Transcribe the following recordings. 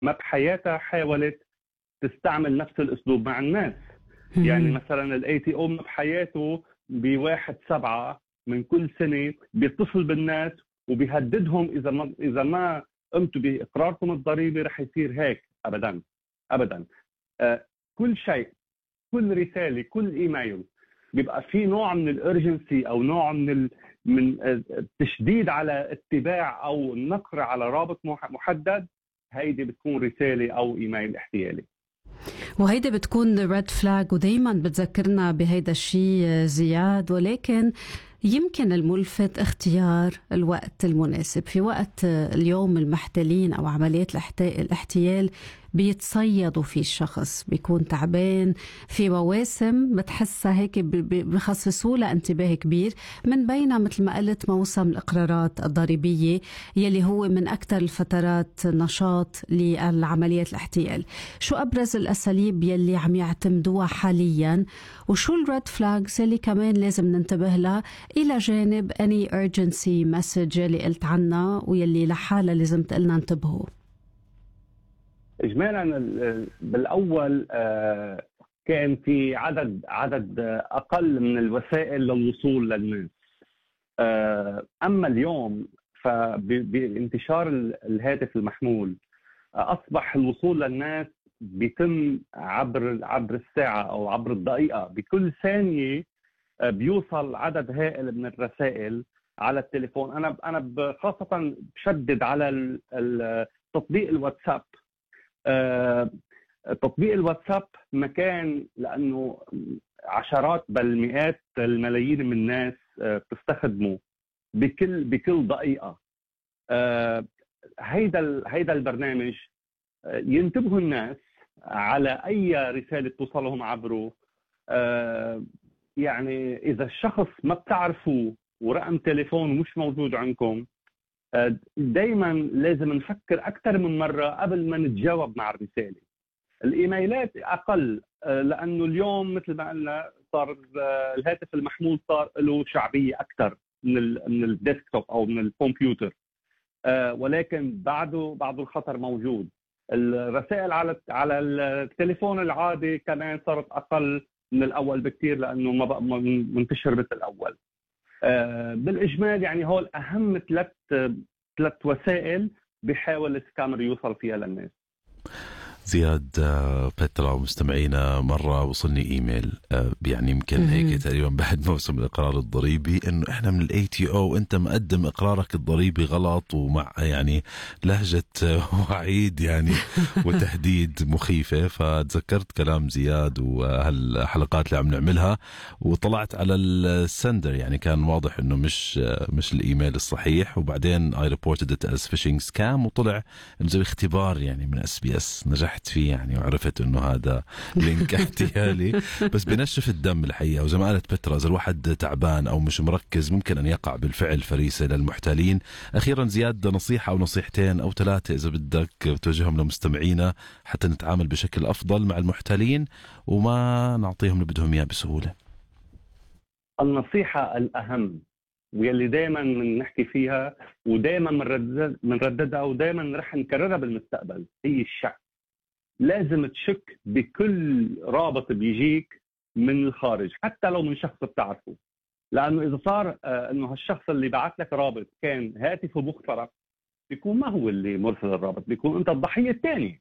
ما بحياتها حاولت تستعمل نفس الاسلوب مع الناس. يعني مهم. مثلا الاي تي او بحياته ب1/7 من كل سنه بيتصل بالناس وبيهددهم اذا ما قمتوا باقراركم الضريبي رح يصير هيك. ابدا ابدا. كل شيء، كل رساله، كل ايميل بيبقى في نوع من الارجنسي او نوع من التشديد على اتباع او النقر على رابط محدد. هيدي بتكون رساله او ايميل احتيالي. وهيدا بتكون ريد فلاج، ودايما بتذكرنا بهيدا الشيء زياد. ولكن يمكن الملفت اختيار الوقت المناسب. في وقت اليوم المحتلين أو عمليات الاحتيال بيتصيدوا فيه الشخص، بيكون تعبان في مواسم بتحسها هيك بخصصوا لها انتباه كبير، من بينها مثل ما قلت موسم الإقرارات الضريبية يلي هو من أكثر الفترات نشاط للعمليات الاحتيال. شو أبرز الأساليب يلي عم يعتمدوها حاليا، وشو الريد فلاجز اللي كمان لازم ننتبه لها، إلى جانب any urgency message اللي قلت عنها ويلي لحالة لازم تقلنا انتبهوا؟ اجمالا بالاول كان في عدد اقل من الوسائل للوصول للناس. اما اليوم فبانتشار الهاتف المحمول اصبح الوصول للناس بيتم عبر الساعه او عبر الدقيقه. بكل ثانيه بيوصل عدد هائل من الرسائل على التليفون. انا خاصه بشدد على تطبيق الواتساب. تطبيق الواتساب مكان لانه عشرات بل مئات الملايين من الناس بتستخدمه بكل دقيقه. هيدا البرنامج ينتبهوا الناس على اي رساله توصلهم عبره. يعني اذا الشخص ما بتعرفوه ورقم تليفونه مش موجود عندكم، دايما لازم نفكر اكثر من مره قبل ما نتجاوب مع الرساله. الايميلات اقل، لانه اليوم مثل ما قلنا صار الهاتف المحمول صار له شعبيه اكثر من الديسكتوب او من الكمبيوتر. ولكن بعده الخطر موجود. الرسائل على التليفون العادي كمان صارت اقل من الاول بكثير، لانه ما بقى منتشر مثل الاول. بالاجمال يعني هول اهم ثلاث وسائل بيحاول السكامر يوصل فيها للناس. زياد، بترا ومستمعينا، مرة وصلني إيميل يعني يمكن هيك تقريبا بعد موسم الإقرار الضريبي إنه إحنا من الأي تي أو أنت مقدم إقرارك الضريبي غلط، ومع يعني لهجة وعيد يعني وتهديد مخيفة. فتذكرت كلام زياد وهالحلقات اللي عم نعملها، وطلعت على السندر يعني كان واضح إنه مش الإيميل الصحيح. وبعدين I reported it as phishing scam، وطلع زي اختبار يعني من SBS نجحت فيه يعني، وعرفت انه هذا لينك احتيالي. بس بنشف الدم الحقيقه. وزي ما قالت بترا، اذا الواحد تعبان او مش مركز ممكن ان يقع بالفعل فريسه للمحتالين. اخيرا زياد، نصيحه او نصيحتين او ثلاثه اذا بدك توجههم لمستمعينا حتى نتعامل بشكل افضل مع المحتالين وما نعطيهم اللي بدهم اياه بسهوله. النصيحه الاهم واللي دائما بنحكي فيها ودائما بنرددها ودائما رح نكررها بالمستقبل هي الشك. لازم تشك بكل رابط بيجيك من الخارج، حتى لو من شخص بتعرفه. لانه اذا صار انه هالشخص اللي بعث لك رابط كان هاتفه مخترق، بيكون ما هو اللي مرسل الرابط، بيكون انت الضحيه الثانيه.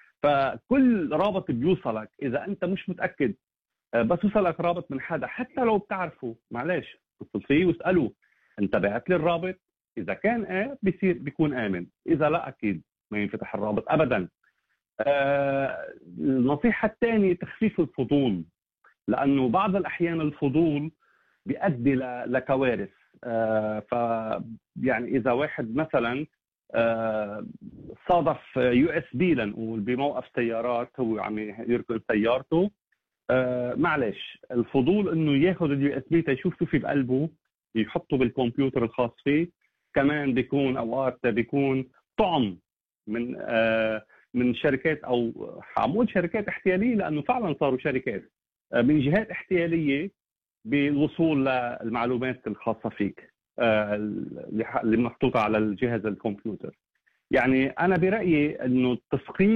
فكل رابط بيوصلك اذا انت مش متاكد، بس وصلك رابط من حدا حتى لو بتعرفه، معلش اتصل فيه واساله انت بعت لي الرابط. اذا كان بيكون امن، اذا لا اكيد ما ينفتح الرابط ابدا. النصيحة الثانية تخفيف الفضول، لأنه بعض الأحيان الفضول بيؤدي لكوارث. ف يعني إذا واحد مثلا صادف USB لنقول بموقف سيارات، هو عم يركن سيارته، معلش الفضول إنه ياخذ USB تيشوف شو في بقلبه يحطه بالكمبيوتر الخاص فيه. كمان بيكون أوقات بيكون طعم من شركات، او حامول شركات احتياليه، لانه فعلا صاروا شركات من جهات احتياليه بالوصول للمعلومات الخاصه فيك اللي محطوطه على الجهاز الكمبيوتر. يعني انا برايي انه التثقيف